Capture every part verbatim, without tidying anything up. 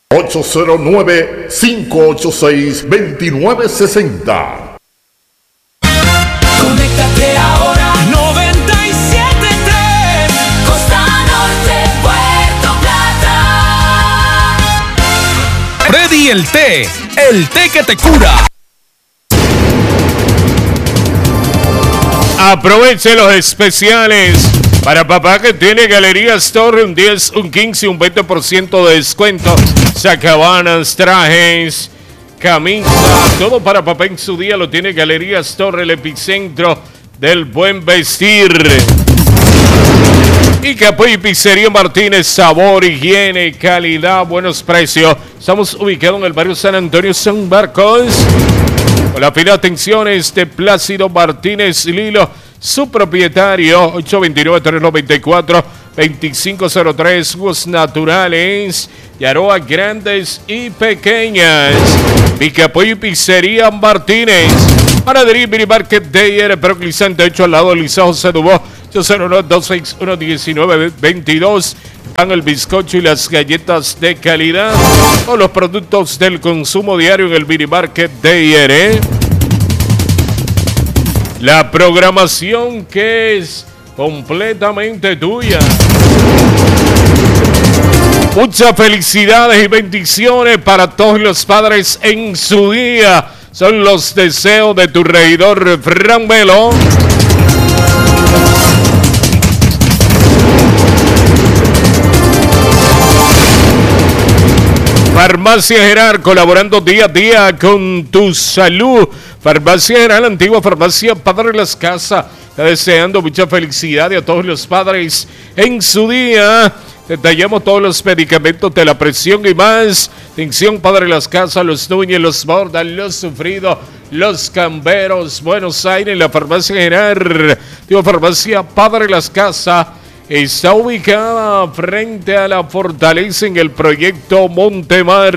ocho cero nueve, cinco ocho seis, dos nueve seis cero. Conéctate ahora. noventa y siete punto tres Costa Norte, Puerto Plata. Freddy el té, el té que te cura. Aproveche los especiales para papá que tiene Galerías Torre, un diez, un quince, un veinte por ciento de descuento. Sacabanas, trajes, camisas, todo para papá en su día lo tiene Galerías Torre, el epicentro del buen vestir. Y Capó y Pizzería Martínez, sabor, higiene, calidad, buenos precios. Estamos ubicados en el barrio San Antonio, San Marcos. Con las finas atenciones de Plácido Martínez Lilo, su propietario, ocho dos nueve, tres nueve cuatro, dos cinco cero tres, jugos naturales, Yaroa grandes y pequeñas. Picapollo y Pizzería Martínez. Panadería Mini Market Day, Proclizante ocho al lado de Liceo José Dubó, ocho cero nueve, dos seis uno, uno nueve dos dos. Pan, el bizcocho y las galletas de calidad. O los productos del consumo diario en el Mini Market Day, ¿eh? La programación que es completamente tuya. Muchas felicidades y bendiciones para todos los padres en su día. Son los deseos de tu regidor Fran Melo. Farmacia Gerard, colaborando día a día con tu salud. Farmacia Gerard, antigua farmacia Padre Las Casas, está deseando mucha felicidad a todos los padres en su día. Detallamos todos los medicamentos de la presión y más. Atención, Padre Las Casas, los Núñez, los Bordas, los Sufridos, los Camberos, Buenos Aires, la Farmacia Gerard. Digo, Farmacia Padre Las Casas. Está ubicada frente a la Fortaleza en el proyecto Montemar.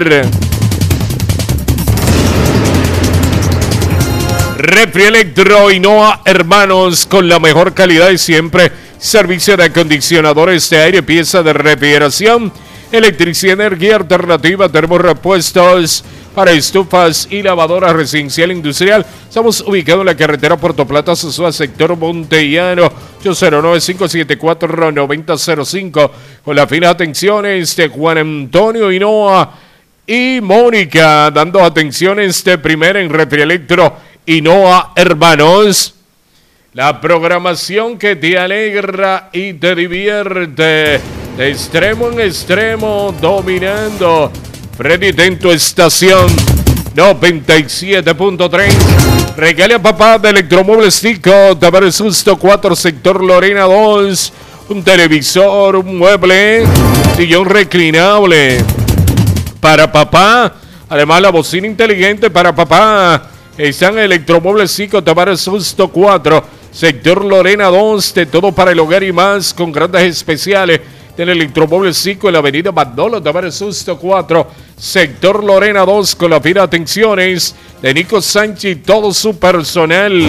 Refri Electro Hinoa Hermanos, con la mejor calidad de siempre. Servicio de acondicionadores de aire, pieza de refrigeración, electricidad, energía alternativa, tenemos repuestos para estufas y lavadoras residencial e industrial. Estamos ubicados en la carretera Puerto Plata, Sosúa, sector Montellano, ocho cero nueve, cinco siete cuatro, nueve cero cero cinco. Con las finas atenciones de Juan Antonio Hinoa y Mónica, dando atenciones de primera en Refri Electro Hinoa Hermanos. La programación que te alegra y te divierte, de extremo en extremo, dominando. Freddy en tu estación noventa y siete punto tres. Regale a papá de Electromuebles Tico, Tavares Susto cuatro, sector Lorena dos. Un televisor, un mueble, sillón reclinable para papá. Además, la bocina inteligente para papá. Están Electromuebles Tico, Tavares Susto cuatro, sector Lorena dos. De todo para el hogar y más, con grandes especiales del Electromuebles cinco en la avenida Manolo Tavares Susto cuatro, sector Lorena dos, con las finas atenciones de Nico Sánchez y todo su personal.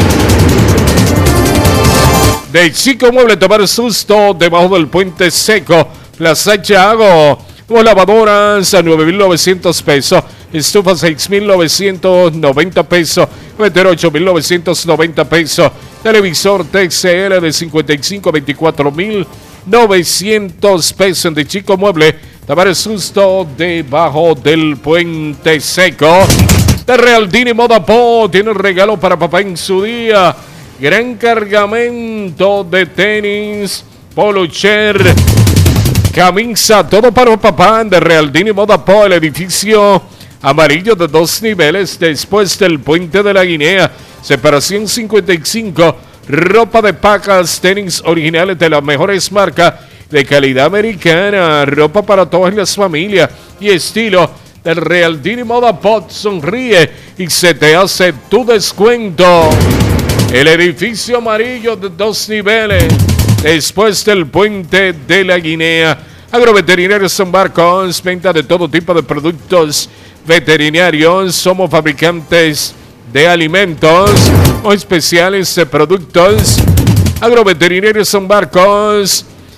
De Chico Mueble Tavares Susto, debajo del puente seco, Plaza Chago. Como lavadoras a nueve mil novecientos pesos, estufa seis mil novecientos noventa pesos, meter ocho mil novecientos noventa pesos, televisor T C L de cincuenta y cinco a veinticuatro mil novecientos pesos. De Chico Mueble Tavares Susto, debajo del puente seco. De Realdini Moda Po, tiene un regalo para papá en su día. Gran cargamento de tenis, polocher, camisa, todo para papá de Realdini Moda Po, el edificio amarillo de dos niveles después del puente de la Guinea, separación cincuenta y cinco. Ropa de pacas, tenis originales de las mejores marcas de calidad americana, ropa para todas las familias y estilo del Realdini Moda Po. Sonríe y se te hace tu descuento. El edificio amarillo de dos niveles después del puente de la Guinea. Agroveterinarios San Marcos, venta de todo tipo de productos veterinarios. Somos fabricantes de alimentos o especiales de productos. Agroveterinarios San Marcos,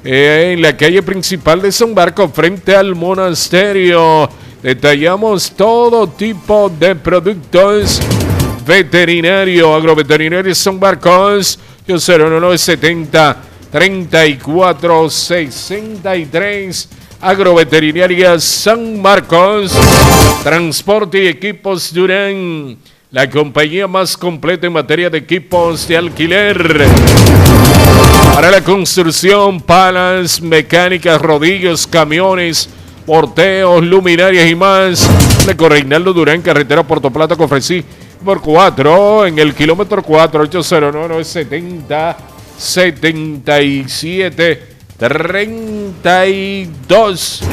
eh, en la calle principal de San Marcos frente al monasterio. Detallamos todo tipo de productos veterinario, agroveterinario San Marcos. Yo cero nueve setenta treinta y cuatro sesenta y tres. Agroveterinaria San Marcos. Transporte y equipos Durán, la compañía más completa en materia de equipos de alquiler. Para la construcción, palas, mecánicas, rodillos, camiones, porteos, luminarias y más. Leco Reinaldo Durán, carretera Puerto Plata, Cofresí, por cuatro, en el kilómetro cuatro, ocho cero nueve setenta setenta y siete treinta y dos.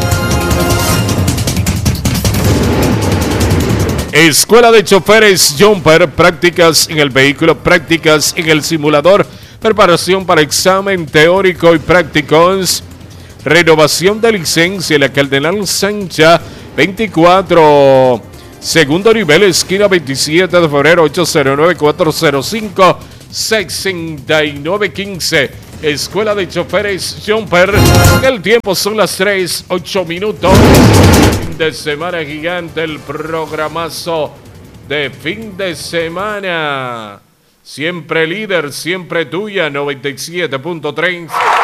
Escuela de Choferes Jumper, prácticas en el vehículo, prácticas en el simulador, preparación para examen teórico y prácticos, renovación de licencia en la Cardenal Sancha veinticuatro, segundo nivel, esquina veintisiete de febrero, ocho cero nueve cuatro cero cinco seis nueve uno cinco. Escuela de Choferes Jumper. El tiempo son las tres, ocho minutos. Fin de semana gigante, el programazo de fin de semana. Siempre líder, siempre tuya, noventa y siete punto tres.